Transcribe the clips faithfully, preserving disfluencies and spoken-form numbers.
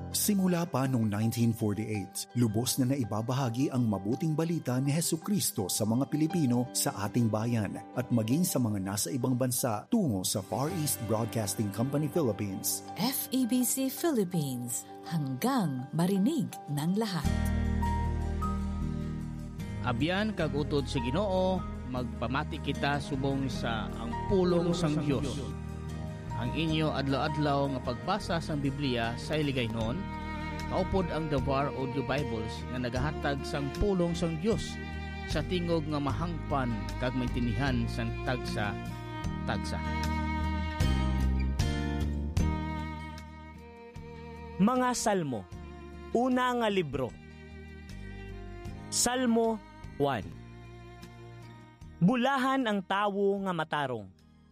Simula pa noong nineteen forty-eight, lubos na naibabahagi ang mabuting balita ni Hesukristo sa mga Pilipino sa ating bayan at maging sa mga nasa ibang bansa tungo sa Far East Broadcasting Company Philippines. F E B C Philippines, hanggang marinig ng lahat. Abyan kag utod sa Ginoo, magpamati kita subong sa ang pulong sang Dios. Ang inyo adlaw-adlaw nga pagbasa sang Biblia sa iligaynon, maupod ang The Var Audio Bibles nga nagahatag sang pulong sang Dios sa tingog nga mahangpan kag maintinihan sang tagsa-tagsa. Mga Salmo. Una nga libro. Salmo one. Bulahan ang tawo nga matarong.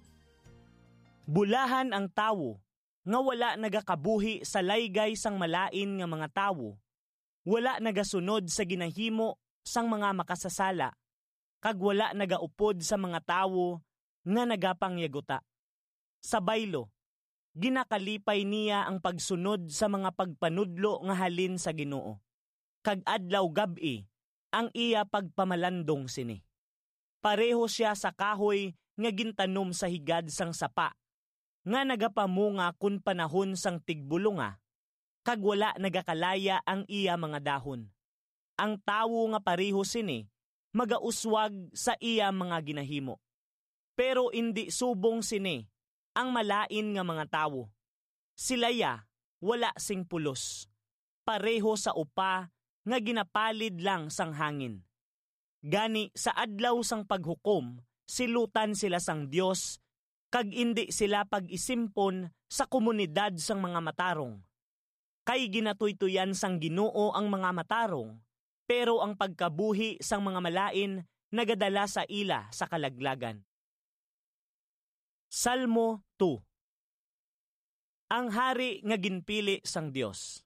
Bulahan ang tawo nga wala nagakabuhi sa laygay sang malain nga mga tawo, wala nagasunod sa ginahimo sang mga makasasala, kag wala nagaupod sa mga tawo nga nagapangyaguta. Sa baylo, ginakalipay niya ang pagsunod sa mga pagpanudlo nga halin sa Ginoo. Kag adlaw gabi ang iya pagpamalandong sini. Pareho siya sa kahoy nga gintanom sa higad sang sapa, nga nagapamunga kun panahon sang tigbulunga, kag wala nagakalaya ang iya mga dahon. Ang tawo nga pareho sini, magauswag sa iya mga ginahimo. Pero indi subong sini, ang malain nga mga tawo. Silaya, wala sing pulos. Pareho sa upa, nga ginapalid lang sang hangin. Gani sa adlaw sang paghukom, silutan sila sang Dios, kag indi sila pag-isimpon sa komunidad sang mga matarong. Kay ginatuytuyan sang Ginoo ang mga matarong, pero ang pagkabuhi sang mga malain nagadala sa ila sa kalaglagan. Salmo two. Ang hari nga ginpili sang Dios.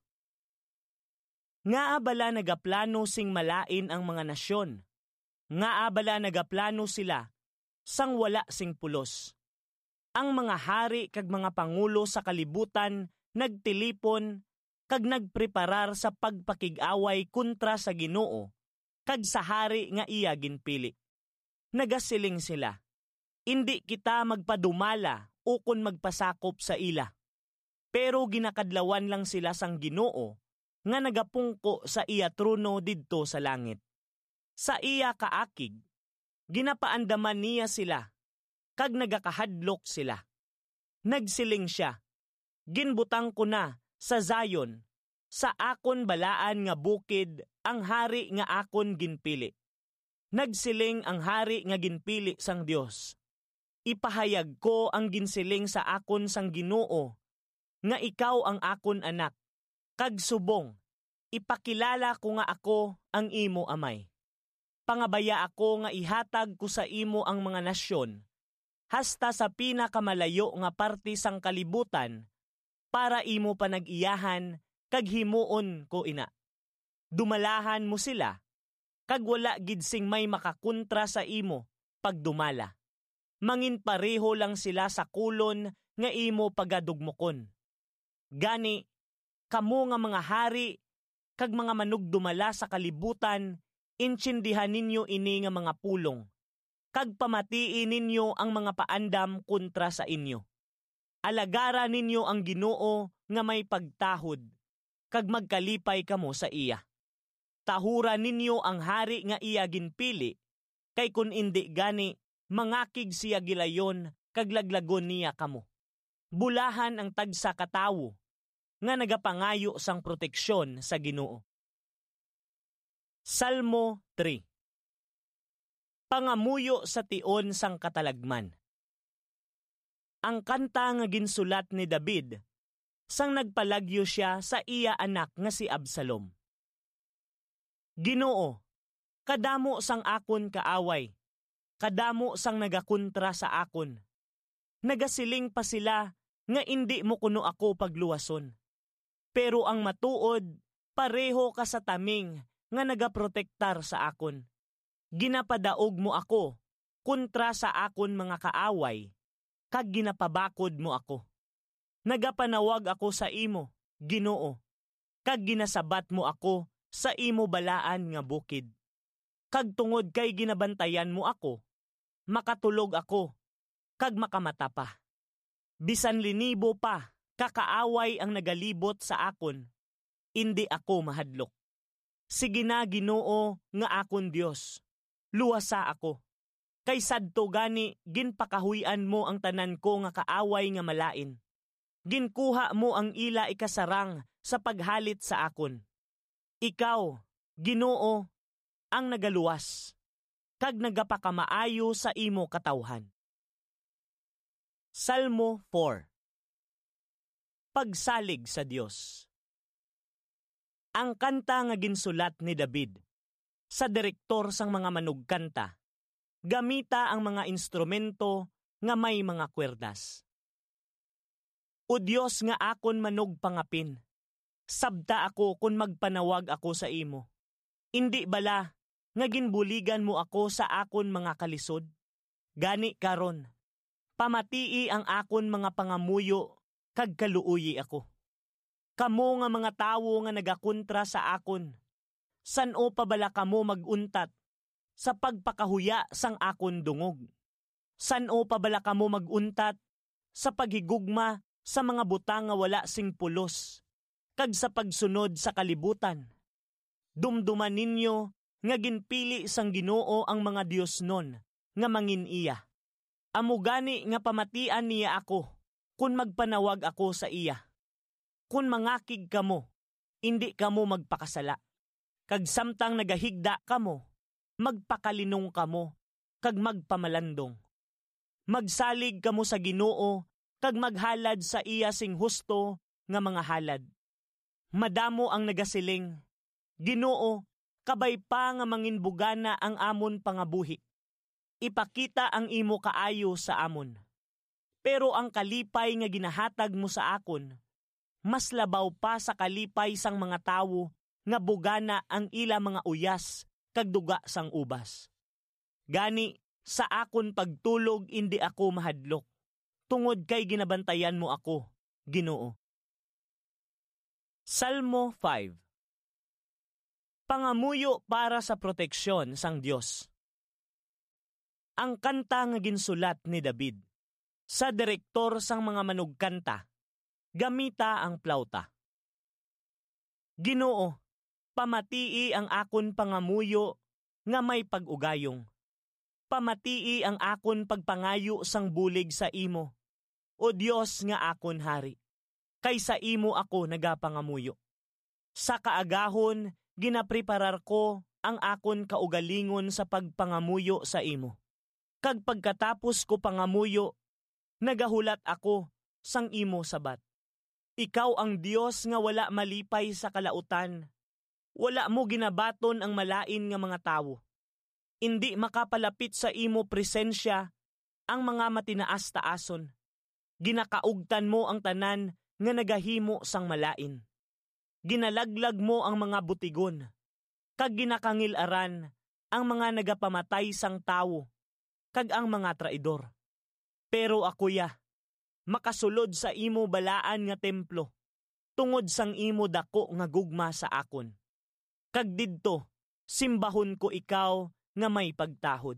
Nga abala nagaplano sing malain ang mga nasyon, nga abala nagaplano sila sang wala sing pulos. Ang mga hari kag mga pangulo sa kalibutan nagtilipon kag nagpreparar sa pagpakig-away kontra sa Ginoo kag sa hari nga iya ginpili. Nagasiling sila, indi kita magpadumala ukon magpasakop sa ila. Pero ginakadlawan lang sila sang Ginoo nga nagapungko sa iya trono didto sa langit. Sa iya kaakig, ginapaandaman niya sila, kag nagakahadlok sila. Nagsiling siya, ginbutang ko na sa Zion, sa akon balaan nga bukid ang hari nga akon ginpili. Nagsiling ang hari nga ginpili sang Dios. Ipahayag ko ang ginsiling sa akon sang Ginoo, nga ikaw ang akon anak, kag subong, ipakilala ko nga ako ang imo amay. Pangabaya ako nga ihatag ko sa imo ang mga nasyon, hasta sa pinakamalayo nga parte sang kalibutan, para imo panag-iyahan, kag himuon ko ina. Dumalahan mo sila, kag wala gid sing may makakontra sa imo, pagdumala. Mangin pareho lang sila sa kulon nga imo pagadugmokon. Gani, kamo nga mga hari, kag mga manugdumala sa kalibutan, intsindihan ninyo ini nga mga pulong, kag pamatiin ninyo ang mga paandam kontra sa inyo. Alagara ninyo ang Ginoo nga may pagtahod, kag magkalipay kamo sa iya. Tahura ninyo ang hari nga iya ginpili, kay kun indi gani, mangakig siya gilayon, kag laglagon niya kamo. Bulahan ang tagsa katawo, nga nagapangayo sang proteksyon sa Ginoo. Salmo three. Pangamuyo sa tion sang katalagman. Ang kanta nga ginsulat ni David, sang nagpalagyo siya sa iya anak nga si Absalom. Ginoo, kadamo sang akon kaaway, kadamo sang nagakontra sa akon. Nagasiling pa sila nga indi mo kuno ako pagluwason. Pero ang matuod, pareho ka sa taming nga nagaprotektar sa akon. Ginapadaog mo ako kontra sa akon mga kaaway, kag ginapabakod mo ako. Nagapanawag ako sa imo, Ginoo, kag ginasabat mo ako sa imo balaan nga bukid. Kag tungod kay ginabantayan mo ako, makatulog ako, kag makamata pa. Bisan linibo pa, kakaaway ang nagalibot sa akon, hindi ako mahadlok. Sige na, Ginoo, nga akon Dios, luwasa ako. Kay sadto gani, ginpakahuyan mo ang tanan ko nga kaaway nga malain. Ginkuha mo ang ila ikasarang sa paghalit sa akon. Ikaw, Ginoo, ang nagaluwas, kag nagapakamaayo sa imo katawhan. Salmo four. Pagsalig sa Dios. Ang kanta nga ginsulat ni David sa direktor sang mga manugkanta, gamita ang mga instrumento nga may mga kwerdas. O Dios nga akon manog pangapin, sabta ako kung magpanawag ako sa imo. Indi bala nga ginbuligan mo ako sa akon mga kalisod. Gani karon, pamatii ang akon mga pangamuyo kag kaluuyi ako. Kamo nga mga tawo nga nagakontra sa akon, san-o pa bala kamo maguntat sa pagpakahuya sang akon dungog? San-o pa bala kamo maguntat sa paghigugma sa mga butang nga wala sing pulos, kag sa pagsunod sa kalibutan? Dumduman ninyo nga ginpili sang Ginoo ang mga Dios nun nga mangin iya. Amugani nga pamatian niya ako kung magpanawag ako sa iya. Kung mangakig kamo, hindi kamo magpakasala. Kag samtang nagahigda kamo, magpakalinong kamo, kag magpamalandong. Magsalig kamo sa Ginoo, kag maghalad sa iya sing husto nga mga halad. Madamo ang nagasiling, Ginoo, kabay pa nga manginbugana ang amon pangabuhi. Ipakita ang imo kaayo sa amon. Pero ang kalipay nga ginahatag mo sa akon, mas labaw pa sa kalipay sang mga tawo nga bugana ang ila mga uyas kag duga sang ubas. Gani, sa akon pagtulog indi ako mahadlok, tungod kay ginabantayan mo ako, Ginoo. Salmo five. Pangamuyo para sa proteksyon sang Dios. Ang kanta nga ginsulat ni David sa direktor sang mga manugkanta, gamita ang plauta. Ginoo, pamatii ang akon pangamuyo nga may pag-ugayong. Pamatii ang akon pagpangayo sang bulig sa imo, o Dios nga akon hari. Kaysa imo ako nagapangamuyo. Sa kaagahon, ginapreparar ko ang akon kaugalingon sa pagpangamuyo sa imo. Kag pagkatapos ko pangamuyo, nagahulat ako sang imo sabat. Ikaw ang Dios nga wala malipay sa kalautan. Wala mo ginabaton ang malain nga mga tawo. Indi makapalapit sa imo presensya ang mga matinaas-taason. Ginakaugtan mo ang tanan nga nagahimo sang malain. Ginalaglag mo ang mga butigon, kag ginakangilaran ang mga nagapamatay sang tawo, kag ang mga traidor. Pero akuya, makasulod sa imo balaan nga templo, tungod sang imo dako nga gugma sa akon. Kag didto, simbahon ko ikaw nga may pagtahod.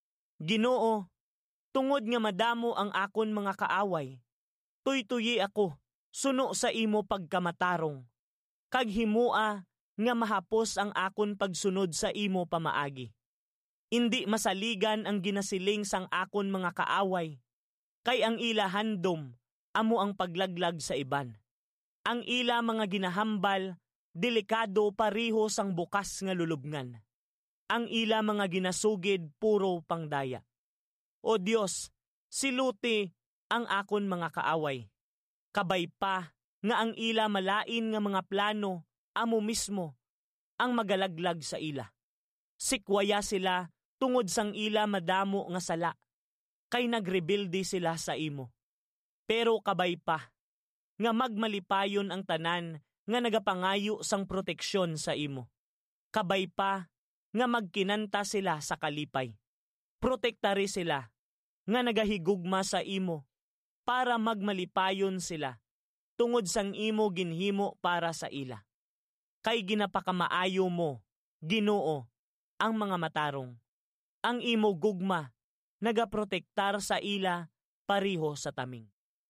Ginoo, tungod nga madamo ang akon mga kaaway, tuy-tuyi ako, suno sa imo pagkamatarong, kag himua nga mahapos ang akon pagsunod sa imo pamaagi. Indi masaligan ang ginasiling sang akon mga kaaway, kay ang ila handom, amo ang paglaglag sa iban. Ang ila mga ginahambal, delikado pariho sang bukas nga lulubngan. Ang ila mga ginasugid, puro pangdaya. O Dios, siluti ang akon mga kaaway. Kabay pa nga ang ila malain nga mga plano, amo mismo, ang magalaglag sa ila. Sikwaya sila tungod sang ila madamo nga sala, kay nagrebildi sila sa imo. Pero kabay pa, nga magmalipayon ang tanan nga nagapangayo sang proteksyon sa imo. Kabay pa, nga magkinanta sila sa kalipay. Protektari sila, nga nagahigugma sa imo, para magmalipayon sila, tungod sang imo ginhimo para sa ila. Kay ginapakamaayo mo, Ginoo, ang mga matarong. Ang imo gugma, nagaprotektar sa ila, pariho sa taming.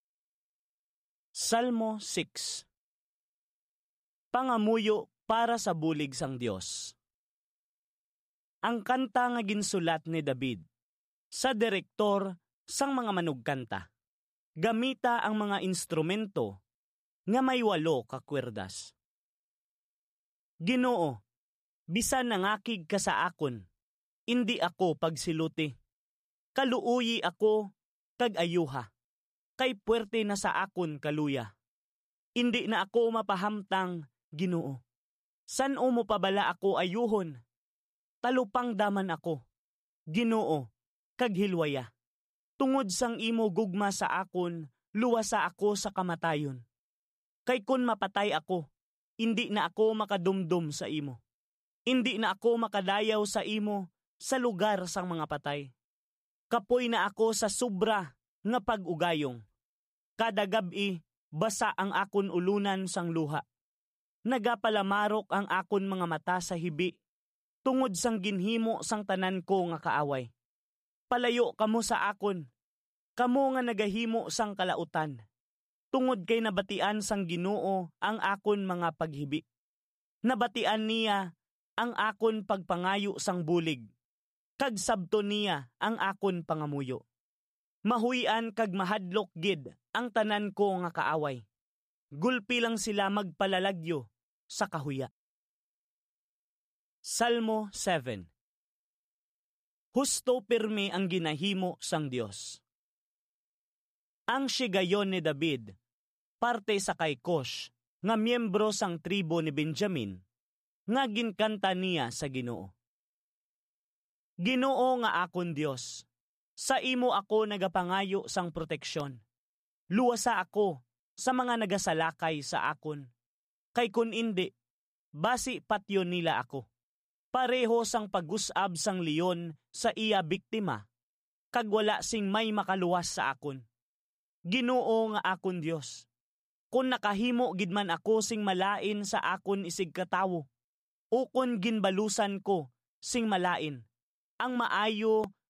Salmo six. Pangamuyo para sa bulig sang Dios. Ang kanta nga ginsulat ni David sa direktor sang mga manugkanta. Gamita ang mga instrumento nga may walo ka kwerdas. Ginoo, bisan nangakig ka sa akon, indi ako pagsiluti. Kaluuyi ako kag ayuha, kay puwerte na sa akon kaluya. Indi na ako mapahamtang, Ginoo. San o mo pabala ako ayuhon? Talupang daman ako, Ginoo, kag hilwaya. Tungod sang imo gugma sa akon, luwasa ako sa kamatayon. Kay kun mapatay ako, hindi na ako makadumdum sa imo. Hindi na ako makadayaw sa imo sa lugar sang mga patay. Kapoy na ako sa sobra nga pag-ugayong. Kada gabi, basa ang akon ulunan sang luha. Nagapalamarok ang akon mga mata sa hibi, tungod sang ginhimo sang tanan ko nga kaaway. Palayo kamo sa akon, kamo nga nagahimo sang kalautan. Tungod kay nabatian sang Ginoo ang akon mga paghibi. Nabatian niya ang akon pagpangayo sang bulig. Kag sabto niya ang akon pangamuyo. Mahuyan kag mahadlok gid ang tanan ko nga kaaway. Gulpi lang sila magpalalagyo sa kahuya. Salmo seven. Husto pirmi ang ginahimo sang Dios. Ang sigayon ni David, parte sa kay Kosh, nga miyembro sang tribo ni Benjamin, nga ginkanta niya sa Ginoo. Ginoo nga akon Dios, sa imo ako nagapangayo sang proteksyon. Luwasa ako sa mga nagasalakay sa akon. Kay kun indi, basi patyon nila ako. Pareho sang pag-usab sang leon sa iya biktima, kag wala sing may makaluwas sa akon. Ginoo nga akon Dios, kun nakahimo gid man ako sing malain sa akon isig katawo, o kun ginbalusan ko sing malain, ang maayo